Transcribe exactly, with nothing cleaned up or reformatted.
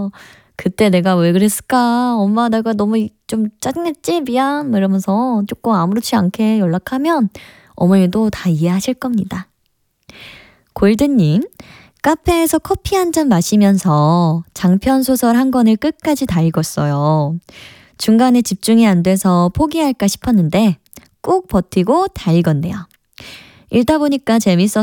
그래서 그때 내가 왜 그랬을까? 엄마 내가 너무 좀 짜증냈지? 미안. 뭐 이러면서 조금 아무렇지 않게 연락하면 어머니도 다 이해하실 겁니다. 골드님, 카페에서 커피 한 잔 마시면서 장편 소설 한 권을 끝까지 다 읽었어요. 중간에 집중이 안 돼서 포기할까 싶었는데 꾹 버티고 다 읽었네요. 읽다 보니까 재밌어서